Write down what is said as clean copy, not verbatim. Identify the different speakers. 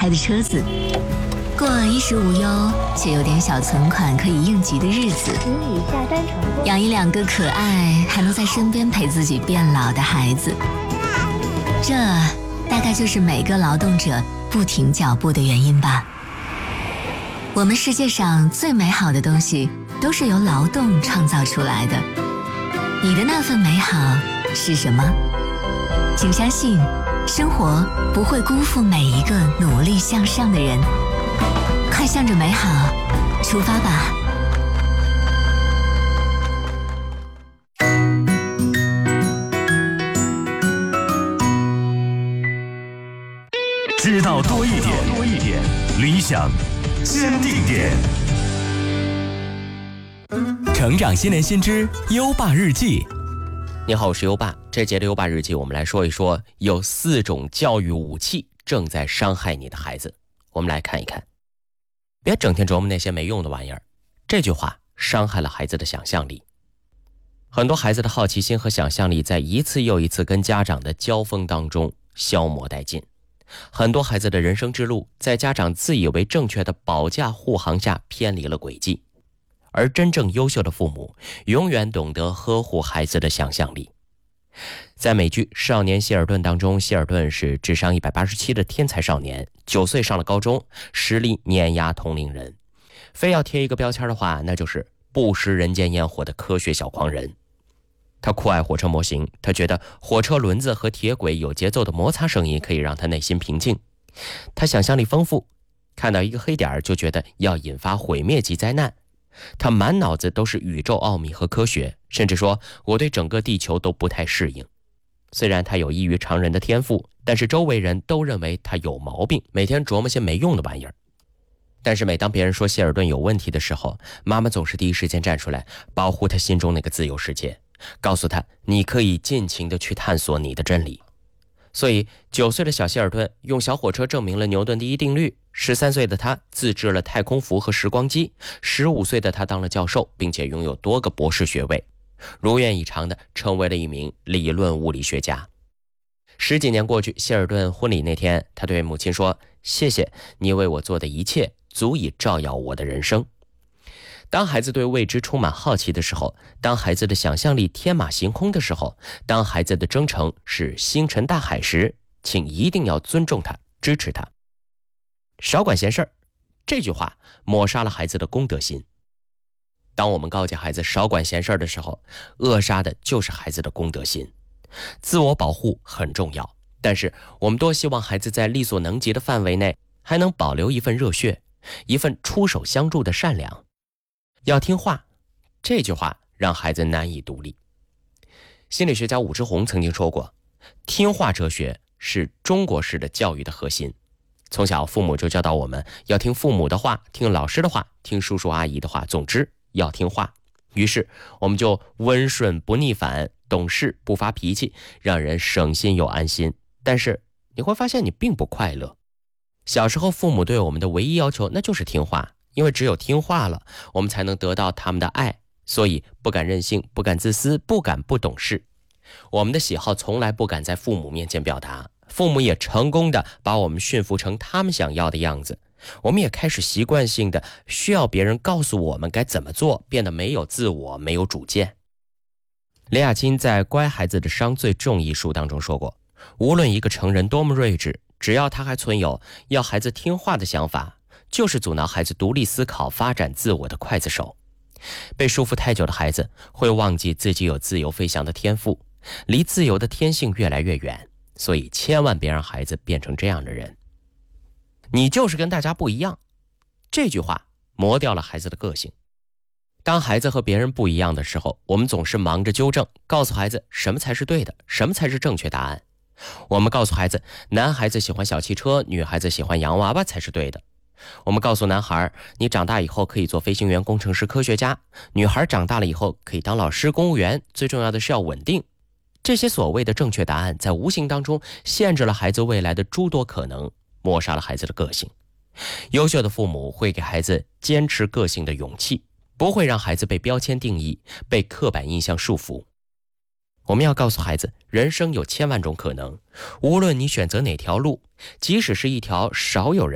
Speaker 1: 开的车子，过衣食无忧且有点小存款可以应急的日子，养一2个可爱还能在身边陪自己变老的孩子，这大概就是每个劳动者不停脚步的原因吧。我们世界上最美好的东西都是由劳动创造出来的，你的那份美好是什么？请相信，生活不会辜负每一个努力向上的人。快向着美好出发吧！
Speaker 2: 知道多一点，理想坚定点。
Speaker 3: 成长新年新知优爸日记。
Speaker 4: 你好，我是优爸。这节的优爸日记，我们来说一说有4种教育武器正在伤害你的孩子。我们来看一看，别整天琢磨那些没用的玩意儿。这句话伤害了孩子的想象力。很多孩子的好奇心和想象力在一次又一次跟家长的交锋当中消磨殆尽。很多孩子的人生之路在家长自以为正确的保驾护航下偏离了轨迹。而真正优秀的父母永远懂得呵护孩子的想象力。在美剧《少年希尔顿》当中，希尔顿是智商187的天才少年，9岁上了高中，实力碾压同龄人。非要贴一个标签的话，那就是不食人间烟火的科学小狂人。他酷爱火车模型，他觉得火车轮子和铁轨有节奏的摩擦声音可以让他内心平静。他想象力丰富，看到一个黑点就觉得要引发毁灭级灾难。他满脑子都是宇宙奥秘和科学，甚至说我对整个地球都不太适应。虽然他有异于常人的天赋，但是周围人都认为他有毛病，每天琢磨些没用的玩意儿。但是每当别人说希尔顿有问题的时候，妈妈总是第一时间站出来保护他心中那个自由世界，告诉他你可以尽情地去探索你的真理。所以9岁的小希尔顿用小火车证明了牛顿第一定律，13岁的他自制了太空服和时光机，15岁的他当了教授，并且拥有多个博士学位，如愿以偿地成为了一名理论物理学家。10几年过去，希尔顿婚礼那天，他对母亲说：谢谢你为我做的一切，足以照耀我的人生。当孩子对未知充满好奇的时候，当孩子的想象力天马行空的时候，当孩子的征程是星辰大海时，请一定要尊重他，支持他。少管闲事儿，这句话抹杀了孩子的公德心。当我们告诫孩子少管闲事儿的时候，扼杀的就是孩子的公德心。自我保护很重要，但是我们多希望孩子在力所能及的范围内还能保留一份热血，一份出手相助的善良。要听话，这句话让孩子难以独立。心理学家武志红曾经说过，听话哲学是中国式的教育的核心。从小父母就教导我们要听父母的话，听老师的话，听叔叔阿姨的话，总之要听话。于是我们就温顺不逆反，懂事不发脾气，让人省心又安心。但是你会发现你并不快乐。小时候父母对我们的唯一要求那就是听话，因为只有听话了，我们才能得到他们的爱，所以不敢任性，不敢自私，不敢不懂事。我们的喜好从来不敢在父母面前表达，父母也成功的把我们驯服成他们想要的样子。我们也开始习惯性的需要别人告诉我们该怎么做，变得没有自我，没有主见。雷亚钦在《乖孩子的伤最重》一书当中说过，无论一个成人多么睿智，只要他还存有要孩子听话的想法，就是阻挠孩子独立思考、发展自我的刽子手。被束缚太久的孩子会忘记自己有自由飞翔的天赋，离自由的天性越来越远，所以千万别让孩子变成这样的人。你就是跟大家不一样，这句话磨掉了孩子的个性。当孩子和别人不一样的时候，我们总是忙着纠正，告诉孩子什么才是对的，什么才是正确答案。我们告诉孩子，男孩子喜欢小汽车，女孩子喜欢洋娃娃才是对的。我们告诉男孩，你长大以后可以做飞行员、工程师、科学家；女孩长大了以后可以当老师、公务员，最重要的是要稳定。这些所谓的正确答案，在无形当中限制了孩子未来的诸多可能，抹杀了孩子的个性。优秀的父母会给孩子坚持个性的勇气，不会让孩子被标签定义，被刻板印象束缚。我们要告诉孩子，人生有千万种可能，无论你选择哪条路，即使是一条少有人